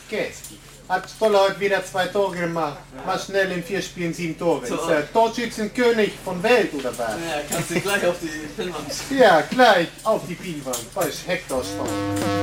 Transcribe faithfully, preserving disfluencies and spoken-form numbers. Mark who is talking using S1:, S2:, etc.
S1: Käski. Hat Stoller heute wieder zwei Tore gemacht. Mal schnell in vier Spielen sieben Tore.
S2: So.
S1: Ist der Torschützenkönig von Welt oder was?
S2: Ja, kannst du gleich auf die Filmwand.
S1: Ja, gleich auf die Pinnwand. Da ist Hector Stoll.